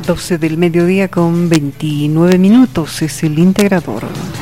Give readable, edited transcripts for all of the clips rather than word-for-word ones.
12 del mediodía con 29 minutos es el integrador.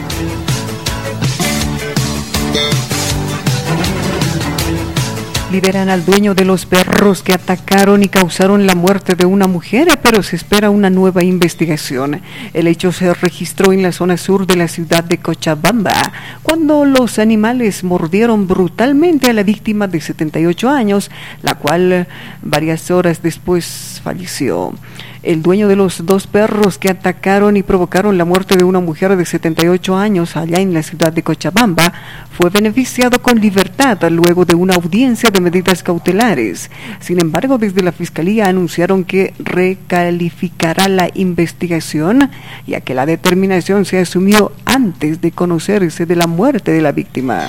Liberan al dueño de los perros que atacaron y causaron la muerte de una mujer, pero se espera una nueva investigación. El hecho se registró en la zona sur de la ciudad de Cochabamba, cuando los animales mordieron brutalmente a la víctima de 78 años, la cual varias horas después falleció. El dueño de los dos perros que atacaron y provocaron la muerte de una mujer de 78 años allá en la ciudad de Cochabamba fue beneficiado con libertad luego de una audiencia de medidas cautelares. Sin embargo, desde la Fiscalía anunciaron que recalificará la investigación, ya que la determinación se asumió antes de conocerse de la muerte de la víctima.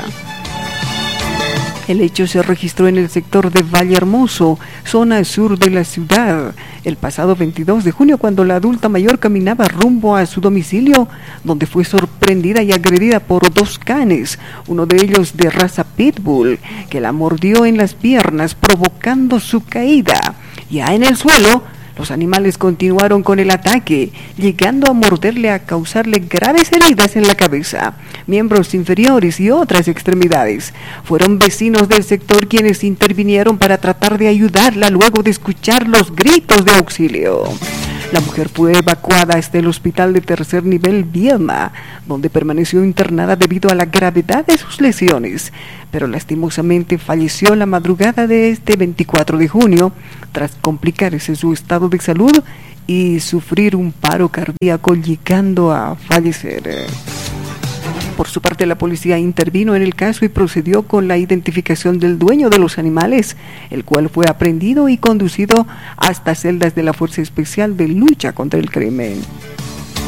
El hecho se registró en el sector de Valle Hermoso, zona sur de la ciudad, el pasado 22 de junio, cuando la adulta mayor caminaba rumbo a su domicilio, donde fue sorprendida y agredida por dos canes, uno de ellos de raza pitbull, que la mordió en las piernas, provocando su caída. Ya en el suelo, los animales continuaron con el ataque, llegando a morderle a causarle graves heridas en la cabeza, miembros inferiores y otras extremidades. Fueron vecinos del sector quienes intervinieron para tratar de ayudarla luego de escuchar los gritos de auxilio. La mujer fue evacuada hasta el hospital de tercer nivel Viedma, donde permaneció internada debido a la gravedad de sus lesiones, pero lastimosamente falleció la madrugada de este 24 de junio tras complicarse su estado de salud y sufrir un paro cardíaco, llegando a fallecer. Por su parte, la policía intervino en el caso y procedió con la identificación del dueño de los animales, el cual fue aprehendido y conducido hasta celdas de la Fuerza Especial de Lucha contra el Crimen.